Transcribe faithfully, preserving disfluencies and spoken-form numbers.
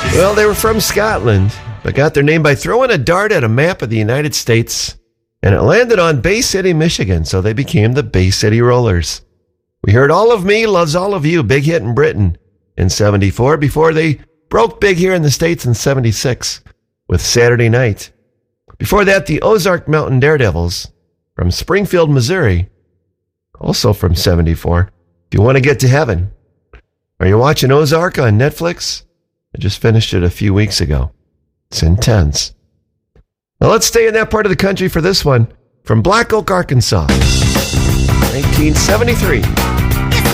Well, they were from Scotland, but got their name by throwing a dart at a map of the United States, and it landed on Bay City, Michigan, so they became the Bay City Rollers. We heard All of Me Loves All of You, big hit in Britain in seventy-four, before they broke big here in the States in seventy-six with Saturday Night. Before that, the Ozark Mountain Daredevils from Springfield, Missouri, also from seventy-four. If you want to get to heaven. Are you watching Ozark on Netflix? I just finished it a few weeks ago. It's intense. Now let's stay in that part of the country for this one. From Black Oak, Arkansas, nineteen seventy-three.